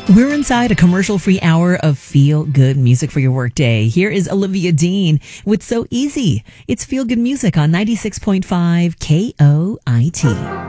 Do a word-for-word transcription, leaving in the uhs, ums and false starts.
We're inside a commercial-free hour of feel-good music for your workday. Here is Olivia Dean with So Easy. It's feel-good music on ninety-six point five K O I T.